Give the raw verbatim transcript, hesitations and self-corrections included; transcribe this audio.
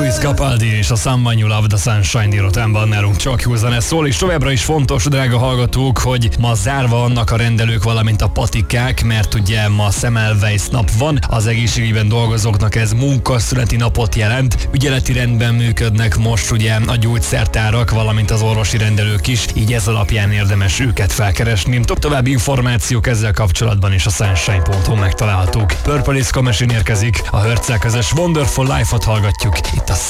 Luis Capaldi és a Someone You Love, The Sunshine délutánban nálunk csak jó zene szól, és továbbra is fontos, drága hallgatók, hogy ma zárva vannak a rendelők, valamint a patikák, mert ugye ma Semmelweis nap van, az egészségügyben dolgozóknak ez munkaszüneti napot jelent, ügyeleti rendben működnek most ugye a gyógyszertárak, valamint az orvosi rendelők is, így ez alapján érdemes őket felkeresni. További információk ezzel kapcsolatban is a sunshine pont hu megtalálhatók. Purple Disco Machine érkezik, a Hörccel közös Wonderful Life-ot hallgatjuk itt a